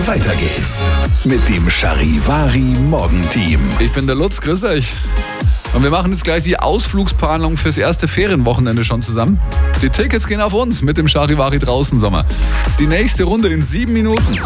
Weiter geht's mit dem Charivari Morgenteam. Ich bin der Lutz, grüß euch. Und wir machen jetzt gleich die Ausflugsplanung fürs erste Ferienwochenende schon zusammen. Die Tickets gehen auf uns mit dem Charivari draußen Sommer. Die nächste Runde in 7 Minuten.